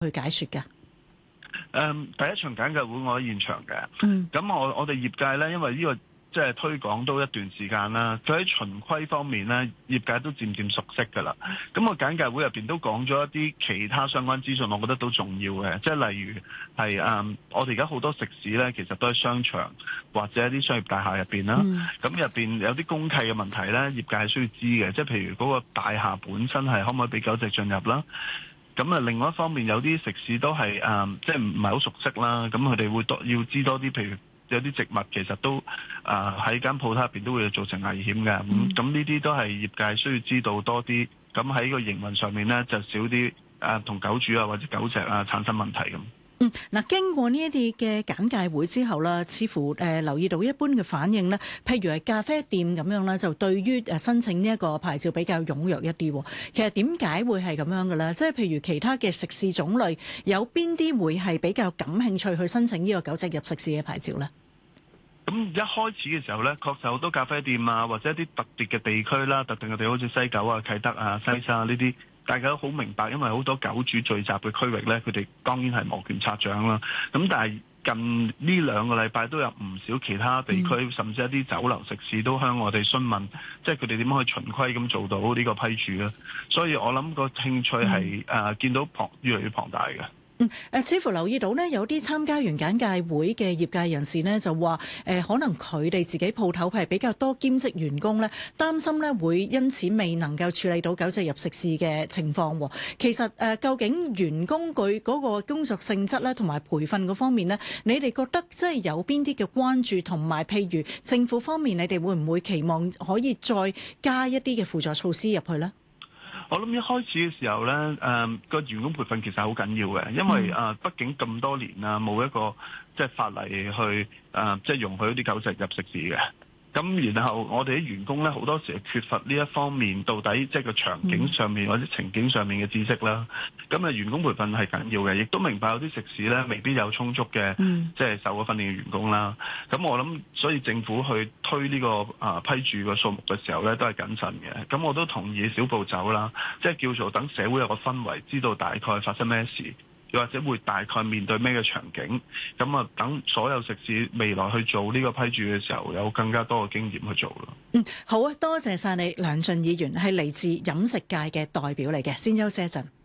去解說㗎？ 第一場簡介會我喺現場嘅，咁、 嗯、 我哋業界咧，因為呢個即係推廣都一段時間啦，佢喺循規方面咧，業界都漸漸熟悉㗎啦。咁個簡介會入邊都講咗一啲其他相關資訊，我覺得都重要嘅，即係例如係我哋而家好多食肆咧，其實都喺商場或者一啲商業大廈入邊啦。咁入邊有啲公契嘅問題咧，業界係需要知嘅，即係譬如嗰個大廈本身係可唔可以俾狗隻進入啦？咁啊，另外一方面有啲食肆都係即係唔係好熟悉啦，咁佢哋會要知多啲，譬如有啲植物其實都喺間鋪頭入邊都會造成危險嘅，咁呢啲都係業界需要知道多啲，咁喺個營運上面咧就少啲同狗主或者狗隻產生問題咁。 嗱，經過呢一啲嘅簡介會之後啦，似乎留意到一般嘅反應咧，譬如係咖啡店咁樣啦，就對於申請呢一個牌照比較踴躍一啲。其實點解會係咁樣嘅咧？即係譬如其他嘅食肆種類，有邊啲會係比較感興趣去申請呢個狗隻入食肆嘅牌照咧？ 咁一開始嘅時候咧，確實好多咖啡店或者一啲特別嘅地區啦，特定嘅地好似西九啟德西沙呢啲。大家都好明白，因為好多狗主聚集嘅區域呢，佢哋當然係摩拳擦掌啦。咁但係近呢2個禮拜都有唔少其他地區，甚至一啲酒樓食肆都向我哋詢問，即係佢哋點樣去循規咁做到呢個批注咧。所以我諗個興趣係見到越嚟越龐大嘅。 似乎留意到呢，有啲參加完簡介會嘅業界人士呢，就話可能佢哋自己鋪頭係比較多兼職員工呢，擔心呢會因此未能夠處理到狗隻入食肆嘅情況。其實究竟員工佢嗰個工作性質呢，同埋培訓嗰方面呢，你哋覺得即係有邊啲嘅關注，同埋譬如政府方面，你哋會唔會期望可以再加一啲嘅輔助措施入去呢？ 我諗一開始嘅時候呢，個員工培訓其實好緊要嘅，因為畢竟咁多年冇一個即係法例去即係容許啲狗隻入食肆嘅。咁然後我哋啲員工咧好多時係缺乏呢一方面，到底即係個場景上面或者情景上面嘅知識啦。咁員工培訓係緊要嘅，亦都明白有啲食肆咧未必有充足嘅即係受過訓練嘅員工啦。咁我諗，所以政府去推呢個批注嘅數目嘅時候咧，都係謹慎嘅。咁我都同意小步走啦，即係叫做等社會有個氛圍，知道大概發生咩事。又或者會大概面對咩嘅場景，咁等所有食肆未來去做呢個批注嘅時候，有更加多嘅經驗去做咯。 好啊，多謝晒你，梁駿議員係嚟自飲食界嘅代表嚟嘅，先休息一陣。